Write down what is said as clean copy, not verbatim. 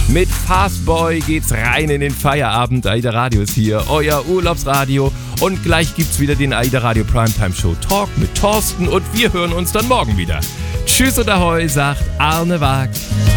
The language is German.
Mit Fastboy geht's rein in den Feierabend. AIDA Radio ist hier, euer Urlaubsradio. Und gleich gibt's wieder den AIDA Radio Primetime Show Talk mit Thorsten und wir hören uns dann morgen wieder. Tschüss und Ahoi, sagt Arne Waag.